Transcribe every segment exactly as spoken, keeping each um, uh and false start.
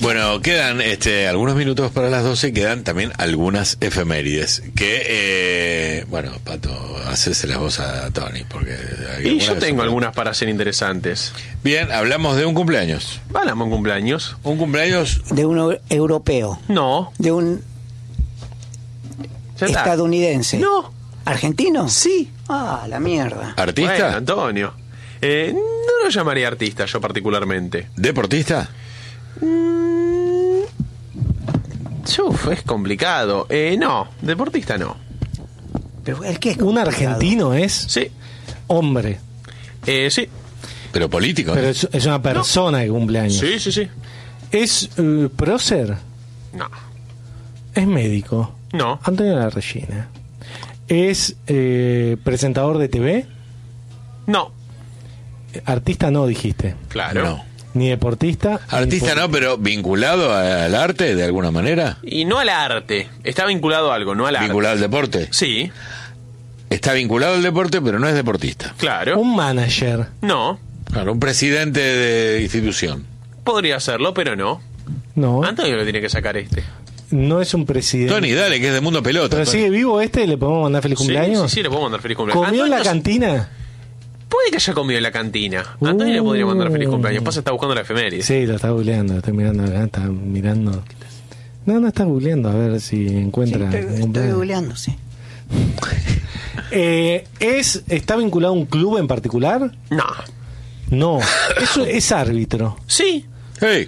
Bueno, quedan este, algunos minutos para las doce, quedan también algunas efemérides. Que, eh, bueno, Pato, hacéselas vos a Tony, porque... Y yo tengo algunas para ser interesantes. Bien, hablamos de un cumpleaños. Hablamos de un cumpleaños. ¿Un cumpleaños? De un europeo. No. De un Ya está. estadounidense. No. ¿Argentino? Sí. Ah, la mierda. ¿Artista? Bueno, Antonio. Eh, no lo llamaría artista yo particularmente. ¿Deportista? Mm, uf, es complicado. Eh, no, deportista no. Pero el que es Un complicado. argentino es Sí. hombre, Eh, sí. ¿Pero político? pero ¿no? es, es una persona que cumple años. Sí, sí, sí. ¿Es eh, prócer? No. Es médico. No. Antonio La Regina. ¿Es eh, presentador de T V? No. Artista no dijiste. Claro. No. Ni deportista. Artista ni no, pero vinculado al arte de alguna manera. Y no al arte. Está vinculado a algo, no al arte. ¿Vinculado al deporte? Sí, Está vinculado al deporte, pero no es deportista. claro. Un manager. No. Claro, un presidente de institución. Podría serlo, pero no. No. Antonio lo tiene que sacar este. No es un presidente. Tony, dale, que es de Mundo Pelota. Pero Tony. sigue vivo este, le podemos mandar feliz cumpleaños. Sí, sí, sí, le puedo mandar feliz cumpleaños. ¿Comió en la Antonio cantina? Puede que haya comido en la cantina. Antonio le podría mandar feliz cumpleaños. Pasa, está buscando la efeméride. Sí, lo está googleando, lo estoy mirando acá, está mirando. No, no está googleando, a ver si Sí, encuentra. estoy, un estoy cumpleaños. googleando, sí. Eh, es, ¿Está vinculado a un club en particular? No. No, es, es árbitro. Sí. Hey,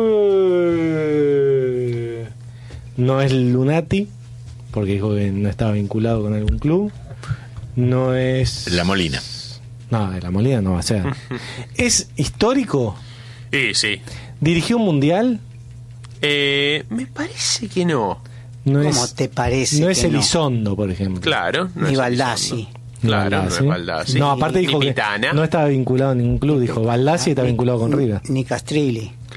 Uy. No es Lunati, porque dijo que no estaba vinculado con algún club. No es... La Molina. No, de La Molina no va a ser. ¿Es histórico? Y sí. ¿Dirigió un mundial? Eh, me parece que no. No ¿Cómo es, te parece no que es Elizondo, por ejemplo. Claro. No Ni es Baldassi. Elizondo. Claro, no es Baldassi. No, aparte Ni dijo que Pitana. no estaba vinculado a ningún club. Dijo Baldassi está Ni- vinculado con ni- River. Ni Castrilli.